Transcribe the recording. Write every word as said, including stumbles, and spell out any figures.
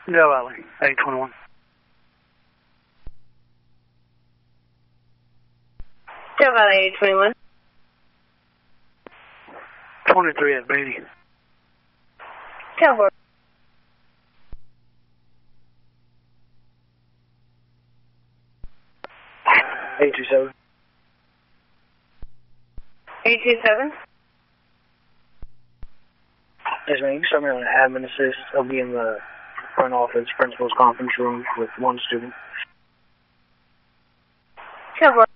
Del Valley, eight twenty-one. Del Valley, eight twenty-one. twenty-three at Beatty. Cowboy. eight two seven. eight two seven. Yes, ma'am. You can start me on an admin assist. I'll be in the front office, principal's conference room with one student. Cowboy.